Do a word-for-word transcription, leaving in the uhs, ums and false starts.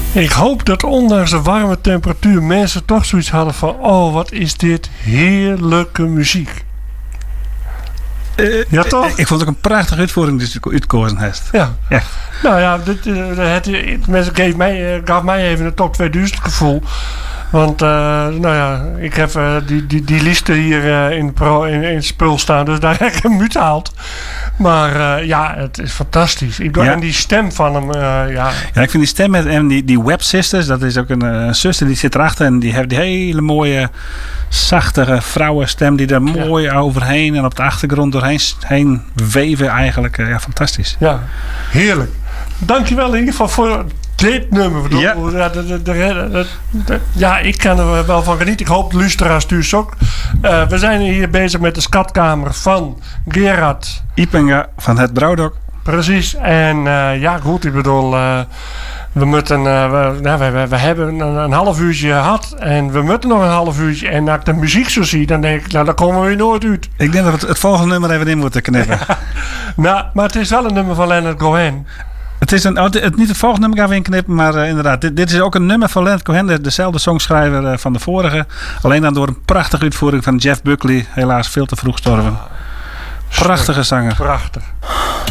Ik hoop dat ondanks de warme temperatuur mensen toch zoiets hadden van... oh, wat is dit heerlijke muziek. Uh, ja, toch? Ik vond het ook een prachtige uitvoering die je uitgekozen hebt. Ja. ja. Nou ja, dit, uh, het, het, het gaf, mij, uh, gaf mij even een top tweeduizend gevoel. Want, uh, nou ja, ik heb uh, die, die, die lijsten hier uh, in, pro, in, in het spul staan. Dus daar heb ik hem uitgehaald. Maar uh, ja, het is fantastisch. Ik, ja. En die stem van hem, uh, ja. Ja, ik vind die stem met en die, die Web Sisters, dat is ook een, een zuster die zit erachter. En die heeft die hele mooie, zachtige vrouwenstem die er mooi ja. overheen en op de achtergrond doorheen heen weven eigenlijk. Uh, ja, fantastisch. Ja, heerlijk. Dankjewel in ieder geval voor dit nummer. Ja. Ja, de, de, de, de, de, ja, ik kan er wel van genieten. Ik hoop de luisteraars thuis ook. Uh, we zijn hier bezig met de schatkamer van Gerard Ipenga van het Brouwdok. Precies. En uh, ja, goed, ik bedoel... Uh, we moeten... Uh, we, nou, we, we, we hebben een, een half uurtje gehad. En we moeten nog een half uurtje. En als ik de muziek zo zie, dan denk ik... Nou, daar komen we weer nooit uit. Ik denk dat we het, het volgende nummer even in moeten knippen. Ja. Nou, maar het is wel een nummer van Leonard Cohen. Het is een, het, niet het volgende nummer gaan we inknippen, maar uh, inderdaad, dit, dit is ook een nummer van Leonard Cohen, de, dezelfde songschrijver uh, van de vorige. Alleen dan door een prachtige uitvoering van Jeff Buckley, helaas veel te vroeg gestorven. Prachtige zanger. Prachtig.